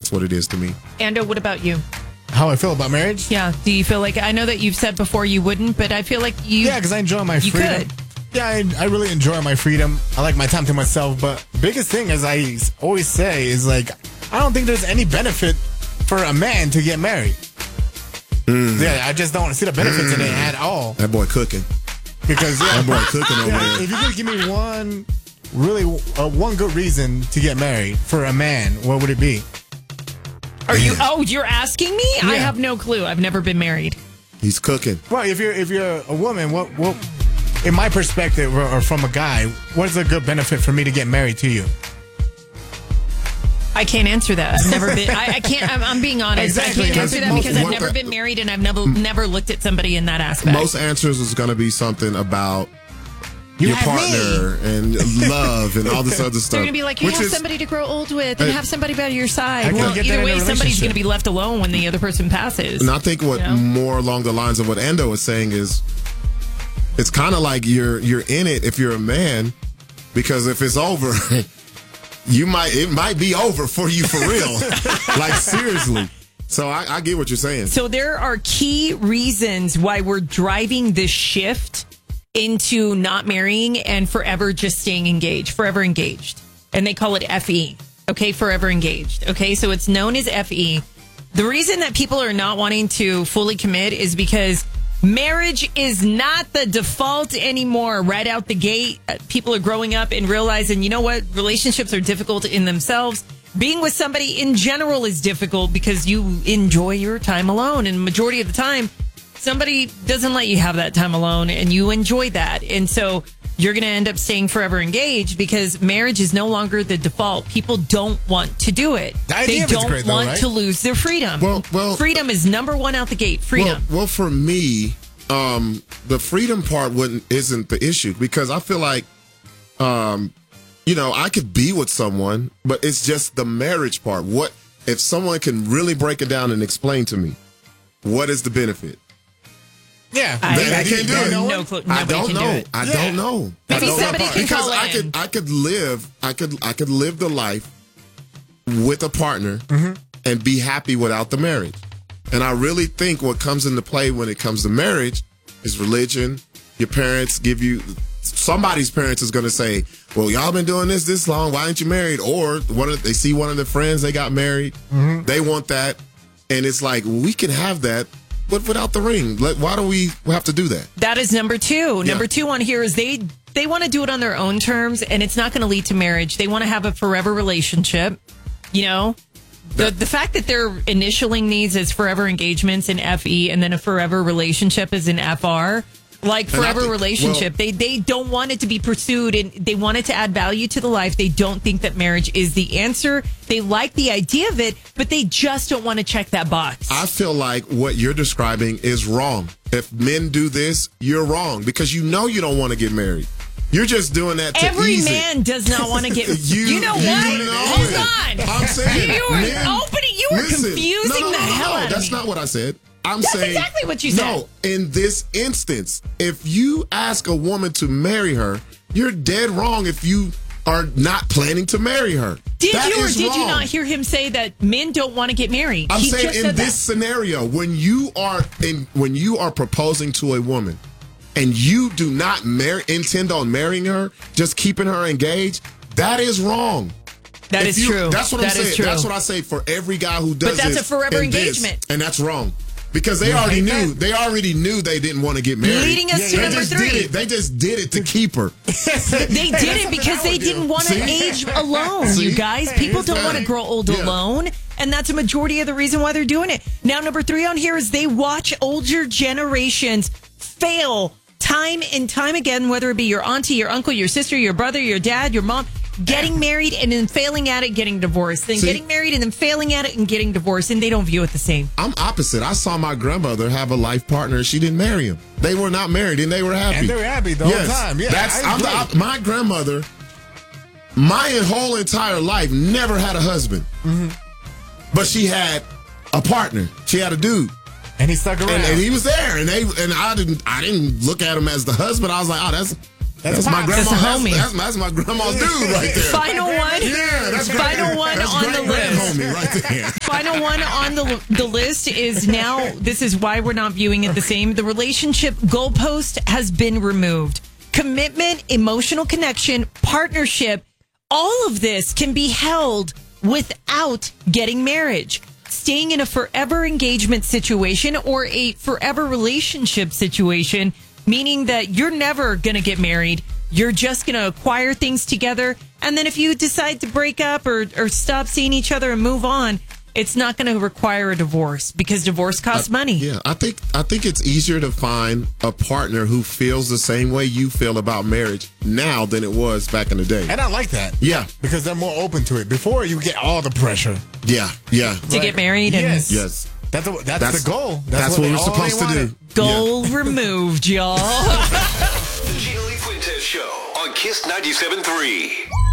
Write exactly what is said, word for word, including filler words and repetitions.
That's what it is to me. Ando, what about you? How I feel about marriage? Yeah. Do you feel like, I know that you've said before you wouldn't, but I feel like you. Yeah, because I enjoy my you freedom. Could. Yeah, I, I really enjoy my freedom. I like my time to myself. But biggest thing, as I always say, is like, I don't think there's any benefit for a man to get married. Mm. Yeah, I just don't see the benefits mm. in it at all. That boy cooking. Because, yeah. That boy cooking over yeah, there. If you could give me one, really, uh, one good reason to get married for a man, what would it be? Are you? Oh, you're asking me? Yeah. I have no clue. I've never been married. He's cooking. Well, if you're if you're a woman, what what? In my perspective, or, or from a guy, what is a good benefit for me to get married to you? I can't answer that. I've never been. I, I can't. I'm, I'm being honest. Exactly. I can't answer that Most- because I've what never the- been married and I've never never looked at somebody in that aspect. Most answers is going to be something about You your have partner and love and all this other stuff. They're going to be like, you which have is- somebody to grow old with and Uh, have somebody by your I side. can Well, get that either in a way, somebody's relationship. going to be left alone when the other person passes. And I think what You know? more along the lines of what Endo is saying is, it's kind of like you're you're in it if you're a man, because if it's over, you might it might be over for you for real, like seriously. So I, I get what you're saying. So there are key reasons why we're driving this shift into not marrying and forever just staying engaged, forever engaged. And they call it F E. Okay, forever engaged. Okay, so it's known as F E. The reason that people are not wanting to fully commit is because marriage is not the default anymore. Right out the gate, people are growing up and realizing, you know what? Relationships are difficult in themselves. Being with somebody in general is difficult because you enjoy your time alone. And majority of the time, somebody doesn't let you have that time alone and you enjoy that. And so you're going to end up staying forever engaged because marriage is no longer the default. People don't want to do it. The idea They of it's don't great, though, want right? to lose their freedom. Well, well- freedom is number one out the gate. Freedom. Well, well, for me, um, the freedom part wouldn't isn't the issue, because I feel like, um, you know, I could be with someone, but it's just the marriage part. What if someone can really break it down and explain to me what is the benefit? Yeah, I, They- I they can't do it. No clue. I Nobody don't can know. do it. I Yeah. don't know. Maybe I don't somebody know. can because call I in. could I could live I could I could live the life with a partner Mm-hmm. and be happy without the marriage. And I really think what comes into play when it comes to marriage is religion. Your parents give you somebody's parents is going to say, "Well, y'all been doing this this long. Why aren't you married?" Or one of they see one of their friends they got married. Mm-hmm. They want that, and it's like we can have that, but without the ring. Like, why do we have to do that? That is number two. Yeah. Number two on here is they they want to do it on their own terms, and it's not going to lead to marriage. They want to have a forever relationship. You know, the the fact that their initialing needs is forever engagements in F E, and then a forever relationship is in F R. Like And I forever think- relationship, well- they they don't want it to be pursued, and they want it to add value to the life. They don't think that marriage is the answer. They like the idea of it, but they just don't want to check that box. I feel like what you're describing is wrong. If men do this, you're wrong, because you know you don't want to get married. You're just doing that to Every ease it. man does not want to get. You- you, know you what? know Hold it. on. I'm saying you were men- opening. You were Listen, confusing no, no, the no, no, hell no, out of That's me. not what I said. I'm That's saying exactly what you No, in this instance, if you ask a woman to marry her, you're dead wrong if you are not planning to marry her. Did That you or is did you wrong. not hear him say that men don't want to get married? I'm he saying just in said this scenario, when you are in, when you are proposing to a woman, and you do not marry, intend on marrying her, just keeping her engaged, that is wrong. that. That If is you- true. That's what That I'm is saying. true. That's what I say for every guy who does But that's this a forever and this, engagement. and that's wrong. Because they already hate knew. that? They already knew they didn't want to get married. Leading us to they number just three. Did it. They just did it to keep her. They did it because they didn't want to See? age alone, See? you guys. People don't want to grow old Yeah. alone. And that's a majority of the reason why they're doing it. Now, number three on here is they watch older generations fail time and time again, whether it be your auntie, your uncle, your sister, your brother, your dad, your mom, getting married and then failing at it, getting divorced. Then See? getting married and then failing at it and getting divorced. And they don't view it the same. I'm opposite. I saw my grandmother have a life partner, and she didn't marry him. They were not married, and they were happy. And they were happy the whole yes. time. Yeah, that's I I'm the, agree. I- my grandmother. My whole entire life never had a husband, Mm-hmm. but she had a partner. She had a dude. And he stuck around. And, and he was there, and they and I didn't I didn't look at him as the husband. I was like, oh, that's That's my grandma. That's a homie. That's, that's, that's my grandma's dude right there. Final one. Yeah, that's great. Final one that's on great the grand list. homie right there. Final one on the the list is now. This is why we're not viewing it the same. The relationship goalpost has been removed. Commitment, emotional connection, partnership. All of this can be held without getting marriage. Staying in a forever engagement situation or a forever relationship situation, meaning that you're never going to get married. You're just going to acquire things together. And then if you decide to break up or, or stop seeing each other and move on, it's not going to require a divorce because divorce costs Uh, money. Yeah, I think I think it's easier to find a partner who feels the same way you feel about marriage now than it was back in the day. And I like that. Yeah. Because they're more open to it. Before, you get all the pressure. Yeah, yeah. To get married and Yes. Yes. That's, the, that's, That's- the goal. That's, what, they- we're all supposed they to do. wanted. goal removed, y'all. The Gina Lee Quintez Show on Kiss ninety-seven point three.